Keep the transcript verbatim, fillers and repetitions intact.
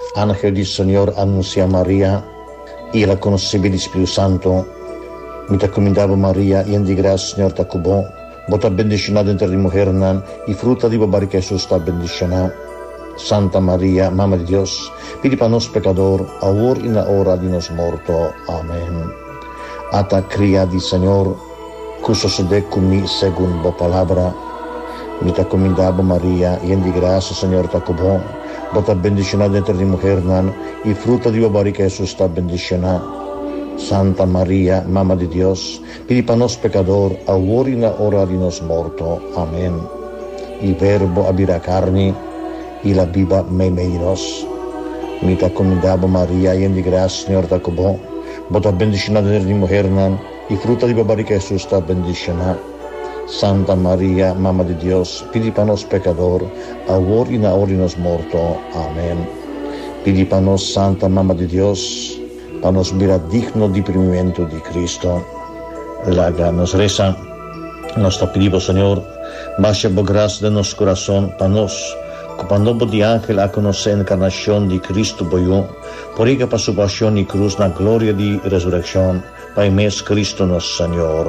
Ángel del Señor anuncia a María y la concebió del Espíritu Santo. Mi te encomendaba María, y en de gracia, Señor te cubó. Vos te bendicionada entre las mujeres, y fruta de barriga Jesús te bendicionado. Santa María, Mamma de Dios, pidi para nos pecador, ahora y en la hora de nos muerto. Amén. Ata cría del Señor, que sucede conmigo según la palabra. Mi te encomendaba María, y en de gracia, Señor te cubó. Vos te bendicionada entre las mujeres, y fruta de barriga Jesús te bendicionado. Santa María, Mamma de Dios, pidi para nos pecador, ahora y en la hora de nos muerto. Amén. Il Verbo abira carne, y la viva me menos. Mi te encomendaba María, y en de gracia, Señor te cubó. Vos te bendicionada entre las mujeres, y fruta de barriga Jesús te bendicionado. Santa María, Mamma de Dios, pidi para nos pecador, ahora y en la hora de nos muerto. Amén. Pidi para nos, Santa Mamma de Dios, para nos mirar digno de primimiento de Cristo. La nos reza, nos te pedimos, Señor, baja por gracia de nuestro corazón, para nos, cuando de ángel a conocer la encarnación de Cristo, boyó, por ella para su pasión y cruz, la gloria de resurrección, para mes Cristo nuestro Señor.